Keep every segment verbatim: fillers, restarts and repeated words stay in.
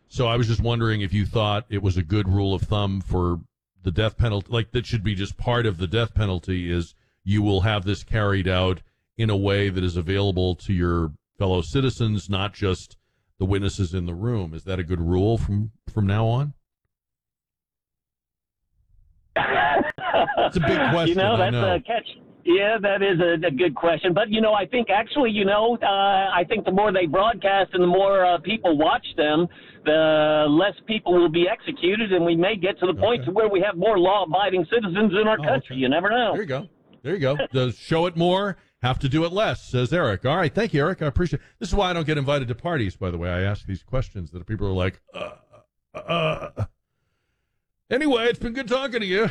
So I was just wondering if you thought it was a good rule of thumb for the death penalty, like that should be just part of the death penalty, is you will have this carried out in a way that is available to your fellow citizens, not just the witnesses in the room. Is that a good rule from, from now on? It's a big question. You know, that's I know. a catch. Yeah, that is a, a good question. But, you know, I think actually, you know, uh, I think the more they broadcast and the more uh, people watch them, the less people will be executed, and we may get to the point Okay. to where we have more law-abiding citizens in our Oh, country. okay. You never know. There you go. There you go. Does show it more, have to do it less, says Eric. All right. Thank you, Eric. I appreciate it. This is why I don't get invited to parties, by the way. I ask these questions that people are like, uh, uh, uh. Anyway, it's been good talking to you.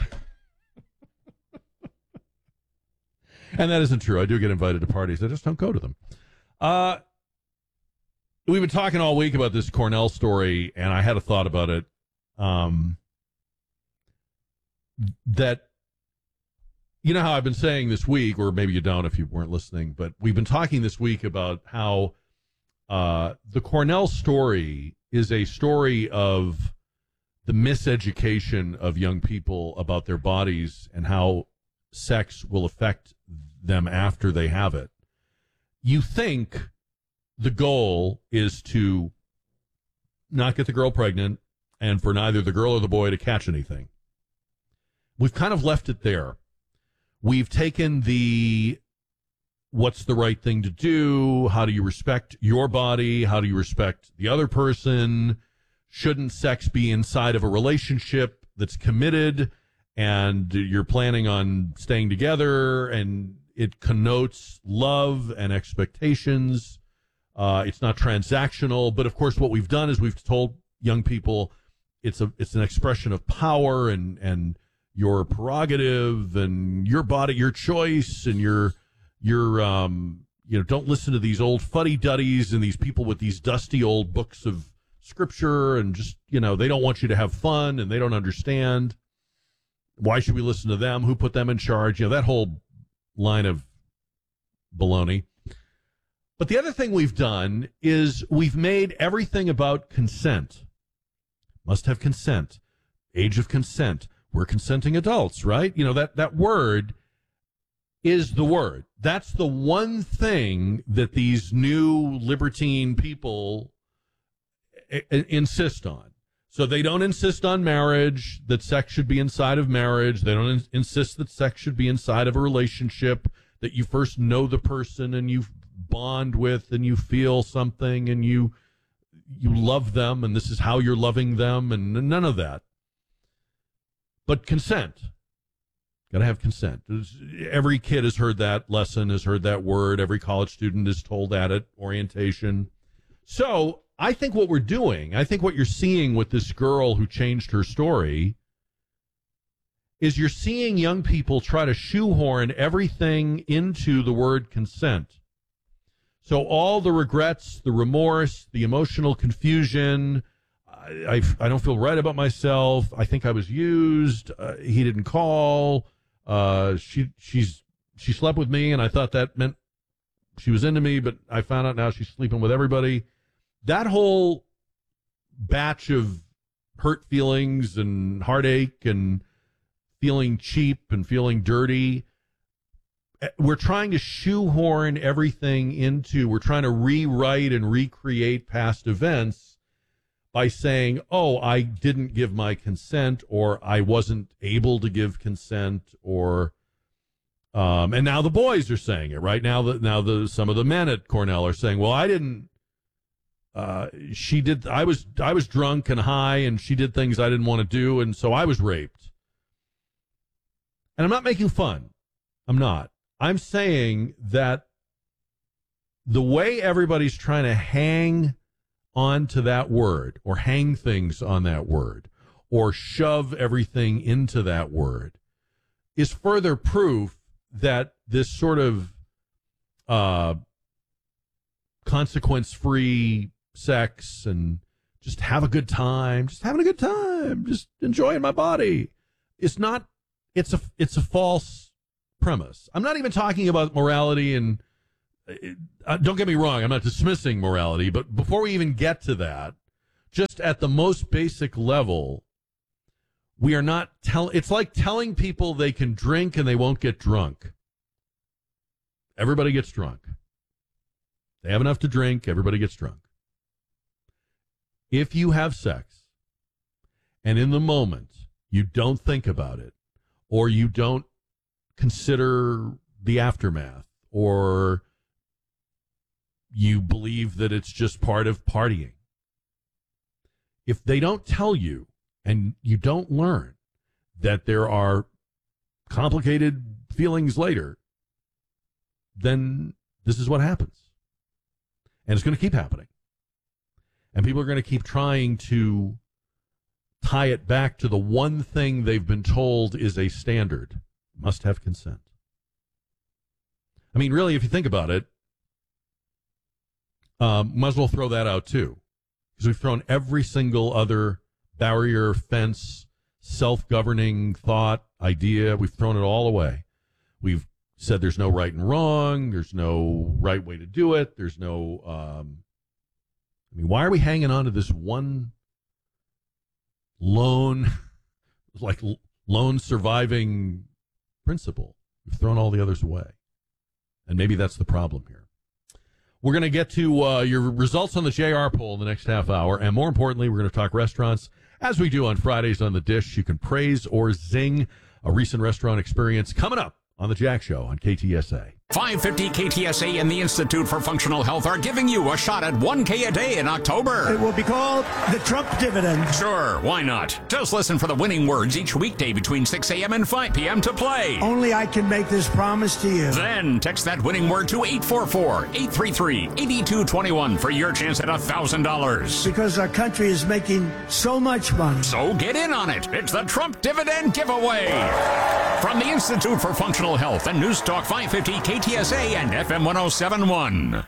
And that isn't true. I do get invited to parties. I just don't go to them. Uh, we've been talking all week about this Cornell story, and I had a thought about it. Um, that, you know how I've been saying this week, or maybe you don't if you weren't listening, but we've been talking this week about how uh, the Cornell story is a story of the miseducation of young people about their bodies and how sex will affect them after they have it. You think the goal is to not get the girl pregnant and for neither the girl or the boy to catch anything. We've kind of left it there. We've taken the what's the right thing to do? How do you respect your body? How do you respect the other person? Shouldn't sex be inside of a relationship that's committed and you're planning on staying together and it connotes love and expectations? Uh, it's not transactional. But, of course, what we've done is we've told young people it's a it's an expression of power and, and your prerogative and your body, your choice, and your, your um, you know, don't listen to these old fuddy-duddies and these people with these dusty old books of scripture and just, you know, they don't want you to have fun and they don't understand. Why should we listen to them? Who put them in charge? You know, that whole line of baloney. But the other thing we've done is we've made everything about consent. Must have consent. Age of consent. We're consenting adults, right? You know, that, that word is the word. That's the one thing that these new libertine people I- I- insist on. So they don't insist on marriage, that sex should be inside of marriage. They don't in- insist that sex should be inside of a relationship, that you first know the person and you bond with and you feel something and you you love them and this is how you're loving them, and none of that. But consent. Got to have consent. Every kid has heard that lesson, has heard that word. Every college student is told that at orientation. So I think what we're doing, I think what you're seeing with this girl who changed her story is you're seeing young people try to shoehorn everything into the word consent. So all the regrets, the remorse, the emotional confusion, I, I, I don't feel right about myself. I think I was used. Uh, he didn't call. Uh, she she's she slept with me, and I thought that meant she was into me, but I found out now she's sleeping with everybody. That whole batch of hurt feelings and heartache and feeling cheap and feeling dirty, we're trying to shoehorn everything into, we're trying to rewrite and recreate past events by saying, oh, I didn't give my consent, or I wasn't able to give consent, or um, and now the boys are saying it right now. That now the some of the men at Cornell are saying, well, I didn't. Uh, she did. I was I was drunk and high, and she did things I didn't want to do, and so I was raped. And I'm not making fun. I'm not. I'm saying that the way everybody's trying to hang on to that word, or hang things on that word, or shove everything into that word, is further proof that this sort of uh, consequence-free sex and just have a good time, just having a good time, just enjoying my body, it's not. It's a it's a false premise. I'm not even talking about morality, and uh, don't get me wrong, I'm not dismissing morality, but before we even get to that, just at the most basic level, we are not tell. It's like telling people they can drink and they won't get drunk. Everybody gets drunk. They have enough to drink. Everybody gets drunk. If you have sex and in the moment you don't think about it, or you don't consider the aftermath, or you believe that it's just part of partying, if they don't tell you and you don't learn that there are complicated feelings later, then this is what happens. And it's going to keep happening. And people are going to keep trying to tie it back to the one thing they've been told is a standard. Must have consent. I mean, really, if you think about it, um, might as well throw that out too. Because we've thrown every single other barrier, fence, self-governing thought, idea, we've thrown it all away. We've said there's no right and wrong, there's no right way to do it, there's no, um, I mean, why are we hanging on to this one lone, like lone surviving principle? We've thrown all the others away. And maybe that's the problem here. We're going to get to uh, your results on the J R poll in the next half hour. And more importantly, we're going to talk restaurants. As we do on Fridays on The Dish, you can praise or zing a recent restaurant experience coming up on The Jack Show on K T S A. five fifty K T S A and the Institute for Functional Health are giving you a shot at one K a day in October. It will be called the Trump Dividend. Sure, why not? Just listen for the winning words each weekday between six a.m. and five p.m. to play. Only I can make this promise to you. Then text that winning word to eight four four, eight three three, eight two two one for your chance at one thousand dollars. Because our country is making so much money. So get in on it. It's the Trump Dividend Giveaway. From the Institute for Functional Health and News Talk five fifty K T S A and F M one oh seven point one.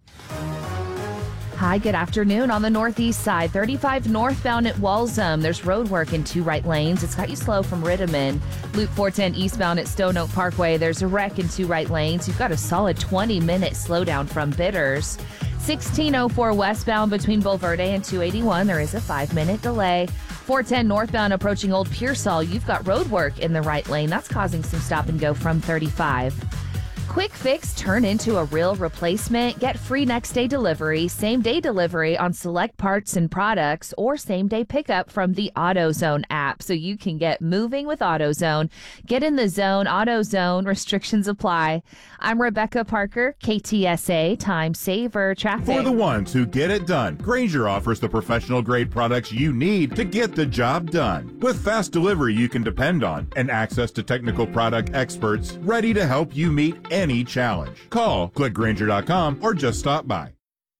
Hi, good afternoon. On the northeast side, thirty-five northbound at Walzum. There's road work in two right lanes. It's got you slow from Rittiman. Loop four ten eastbound at Stone Oak Parkway. There's a wreck in two right lanes. You've got a solid twenty minute slowdown from Bitters. sixteen oh four westbound between Bulverde and two eighty-one. There is a five minute delay. four ten northbound approaching Old Pearsall. You've got road work in the right lane. That's causing some stop and go from thirty-five. Quick Fix turn into a real replacement. Get free next day delivery, same day delivery on select parts and products, or same day pickup from the AutoZone app, so you can get moving with AutoZone. Get in the zone. AutoZone. Restrictions apply. I'm Rebecca Parker, K T S A Time Saver Traffic. For the ones who get it done, Grainger offers the professional grade products you need to get the job done. With fast delivery you can depend on and access to technical product experts ready to help you meet any challenge. Call, click Grainger dot com, or just stop by.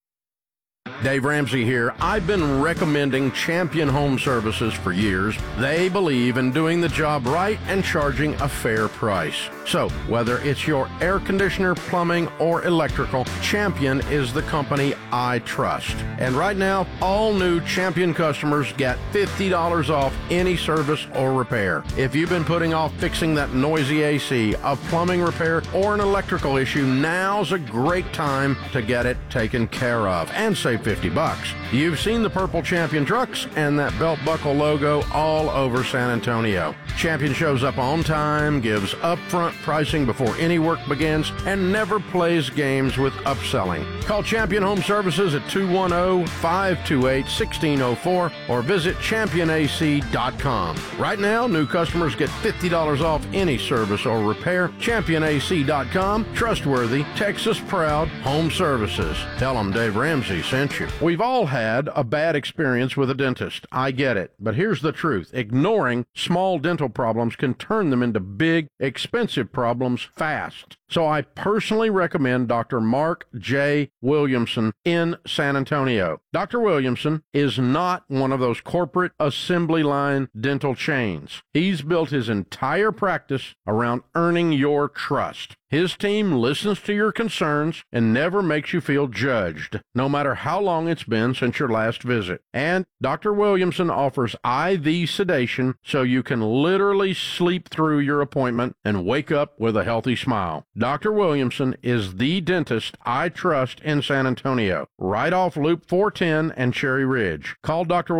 Dave Ramsey here. I've been recommending Champion Home Services for years. They believe in doing the job right and charging a fair price. So, whether it's your air conditioner, plumbing, or electrical, Champion is the company I trust. And right now, all new Champion customers get fifty dollars off any service or repair. If you've been putting off fixing that noisy A C, a plumbing repair, or an electrical issue, now's a great time to get it taken care of and save fifty bucks. You've seen the purple Champion trucks and that belt buckle logo all over San Antonio. Champion shows up on time, gives upfront pricing before any work begins, and never plays games with upselling. Call Champion Home Services at two one zero, five two eight, one six zero four or visit champion a c dot com. Right now, new customers get fifty dollars off any service or repair. champion a c dot com. Trustworthy, Texas proud home services. Tell them Dave Ramsey sent you. We've all had a bad experience with a dentist. I get it. But here's the truth. Ignoring small dental problems can turn them into big, expensive problems fast. So I personally recommend Doctor Mark J. Williamson in San Antonio. Doctor Williamson is not one of those corporate assembly line dental chains. He's built his entire practice around earning your trust. His team listens to your concerns and never makes you feel judged, no matter how long it's been since your last visit. And Doctor Williamson offers I V sedation so you can literally sleep through your appointment and wake up with a healthy smile. Doctor Williamson is the dentist I trust in San Antonio, right off Loop four ten and Cherry Ridge. Call Doctor